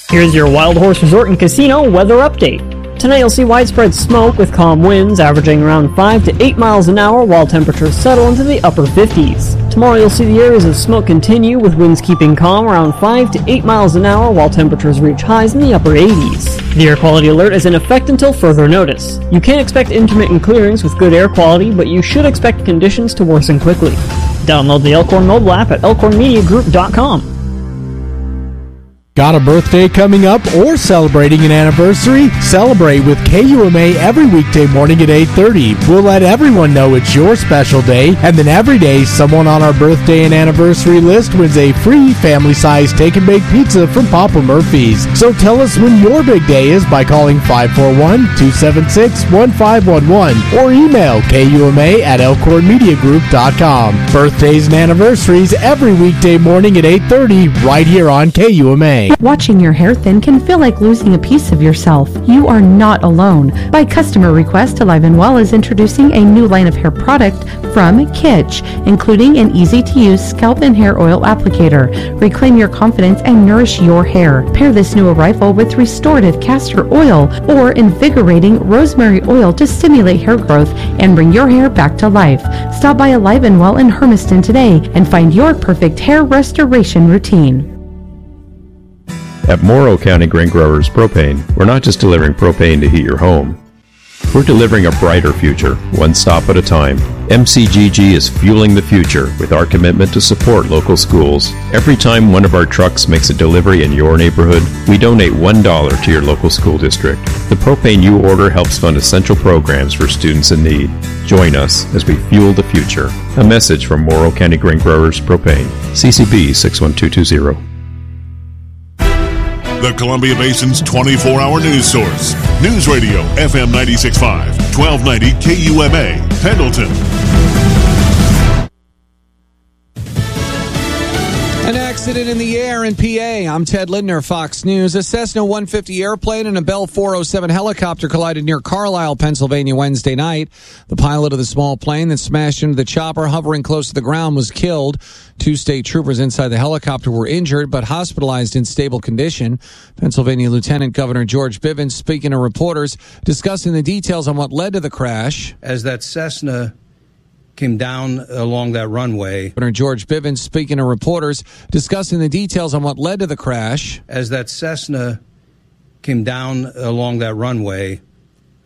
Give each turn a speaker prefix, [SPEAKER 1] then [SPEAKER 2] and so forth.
[SPEAKER 1] Here's your Wild Horse Resort and Casino weather update. Tonight you'll see widespread smoke with calm winds averaging around 5 to 8 miles an hour while temperatures settle into the upper 50s. Tomorrow you'll see the areas of smoke continue with winds keeping calm around 5 to 8 miles an hour while temperatures reach highs in the upper 80s. The air quality alert is in effect until further notice. You can't expect intermittent clearings with good air quality, but you should expect conditions to worsen quickly. Download the Elkhorn mobile app at elkhornmediagroup.com.
[SPEAKER 2] Got a birthday coming up or celebrating an anniversary? Celebrate with KUMA every weekday morning at 8:30. We'll let everyone know it's your special day, and then every day someone on our birthday and anniversary list wins a free family-sized take-and-bake pizza from Papa Murphy's. So tell us when your big day is by calling 541-276-1511 or email KUMA@elkhornmediagroup.com. Birthdays and anniversaries every weekday morning at 8:30 right here on KUMA.
[SPEAKER 3] Watching your hair thin can feel like losing a piece of yourself. You are not alone. By customer request, Alive & Well is introducing a new line of hair product from Kitsch, including an easy-to-use scalp and hair oil applicator. Reclaim your confidence and nourish your hair. Pair this new arrival with restorative castor oil or invigorating rosemary oil to stimulate hair growth and bring your hair back to life. Stop by Alive & Well in Hermiston today and find your perfect hair restoration routine.
[SPEAKER 4] At Morrow County Grain Growers Propane, we're not just delivering propane to heat your home. We're delivering a brighter future, one stop at a time. MCGG is fueling the future with our commitment to support local schools. Every time one of our trucks makes a delivery in your neighborhood, we donate $1 to your local school district. The propane you order helps fund essential programs for students in need. Join us as we fuel the future. A message from Morrow County Grain Growers Propane. CCB 61220.
[SPEAKER 5] The Columbia Basin's 24-hour news source. News Radio, FM 96.5, 1290 KUMA, Pendleton.
[SPEAKER 6] An accident in the air in PA. I'm Ted Lindner, Fox News. A Cessna 150 airplane and a Bell 407 helicopter collided near Carlisle, Pennsylvania Wednesday night. The pilot of the small plane that smashed into the chopper hovering close to the ground was killed. 2 state troopers inside the helicopter were injured but hospitalized in stable condition. Pennsylvania Lieutenant Governor George Bivens speaking to reporters, discussing the details on what led to the crash.
[SPEAKER 7] As that Cessna came down along that runway.
[SPEAKER 6] Governor George Bivens speaking to reporters, discussing the details on what led to the crash.
[SPEAKER 7] As that Cessna came down along that runway,